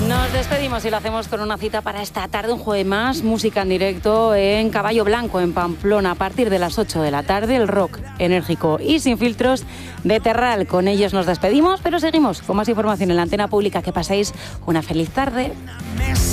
Nos despedimos y lo hacemos con una cita para esta tarde, un jueves más, música en directo en Caballo Blanco, en Pamplona, a partir de las 8 de la tarde, el rock enérgico y sin filtros de Terral. Con ellos nos despedimos, pero seguimos con más información en la antena pública. Que paséis una feliz tarde.